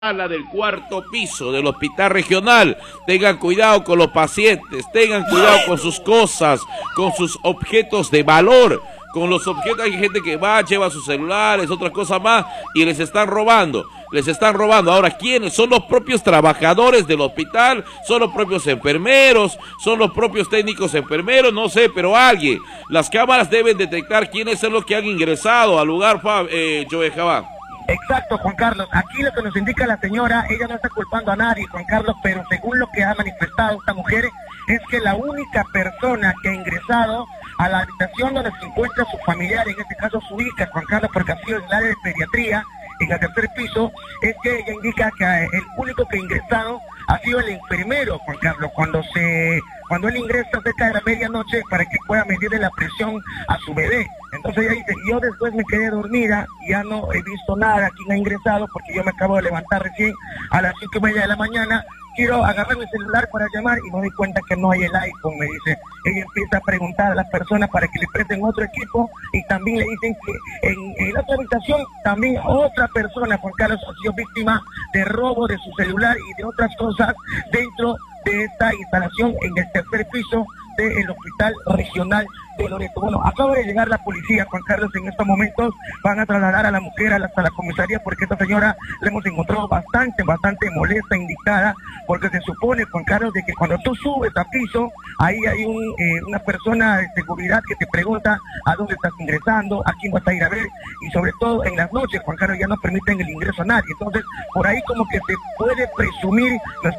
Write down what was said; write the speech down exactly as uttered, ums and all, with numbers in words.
sala del cuarto piso del hospital regional. Tengan cuidado con los pacientes, tengan cuidado con sus cosas, con sus objetos de valor, con los objetos. Hay gente que va, lleva sus celulares, otras cosas más, y les están robando, les están robando. Ahora, ¿quiénes? Son los propios trabajadores del hospital, son los propios enfermeros, son los propios técnicos enfermeros, no sé, pero alguien. Las cámaras deben detectar quiénes son los que han ingresado al lugar, eh, Joe Jabá. Exacto, Juan Carlos. Aquí lo que nos indica la señora, ella no está culpando a nadie, Juan Carlos, pero según lo que ha manifestado esta mujer, es que la única persona que ha ingresado a la habitación donde se encuentra su familiar, en este caso su hija, Juan Carlos, porque ha sido en el área de pediatría, en el tercer piso, es que ella indica que el único que ha ingresado ha sido el enfermero, Juan Carlos, cuando se cuando él ingresa cerca de la medianoche para que pueda medirle la presión a su bebé. Entonces ella dice, yo después me quedé dormida, ya no he visto nada, quién ha ingresado, porque yo me acabo de levantar recién a las cinco y media de la mañana, quiero agarrar mi celular para llamar y me doy cuenta que no hay el iPhone, me dice. Ella empieza a preguntar a las personas para que le presten otro equipo y también le dicen que en, en la otra habitación también otra persona, Juan Carlos, ha sido víctima de robo de su celular y de otras cosas dentro de esta instalación en el tercer piso del Hospital Regional de Loreto. Bueno, acaba de llegar la policía, Juan Carlos, en estos momentos van a trasladar a la mujer hasta la comisaría porque esta señora la hemos encontrado bastante, bastante molesta, indicada, porque se supone, Juan Carlos, de que cuando tú subes a piso, ahí hay un, eh, una persona de seguridad que te pregunta a dónde estás ingresando, a quién vas a ir a ver, y sobre todo en las noches, Juan Carlos, ya no permiten el ingreso a nadie. Entonces, por ahí como que se puede presumir, no está